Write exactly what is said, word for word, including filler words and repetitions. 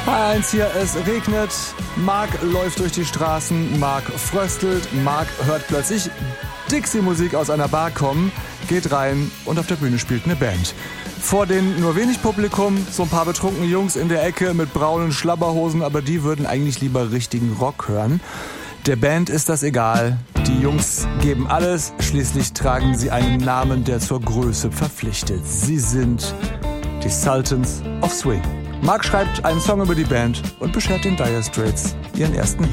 eins hier, es regnet, Marc läuft durch die Straßen, Marc fröstelt, Marc hört plötzlich Dixie-Musik aus einer Bar kommen, geht rein und auf der Bühne spielt eine Band. Vor den nur wenig Publikum, so ein paar betrunkene Jungs in der Ecke mit braunen Schlabberhosen, aber die würden eigentlich lieber richtigen Rock hören. Der Band ist das egal, die Jungs geben alles, schließlich tragen sie einen Namen, der zur Größe verpflichtet. Sie sind die Sultans of Swing. Marc schreibt einen Song über die Band und beschert den Dire Straits ihren ersten Hit.